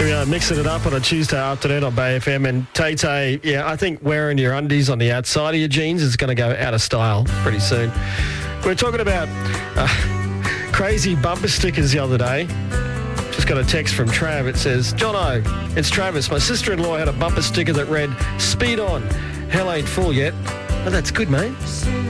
We are mixing it up on a Tuesday afternoon on Bay FM. And Tay, yeah, I think wearing your undies on the outside of your jeans is going to go out of style pretty soon. We're talking about crazy bumper stickers the other day. Just got a text from Trav. It says, Jono, it's Travis. My sister-in-law had a bumper sticker that read, "Speed on. Hell ain't full yet." Well, that's good, mate.